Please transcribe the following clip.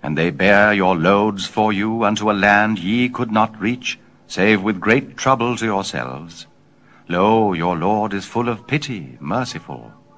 and they bear your loads for you unto a land ye could not reach, save with great trouble to yourselves. Lo, your Lord is full of pity, merciful.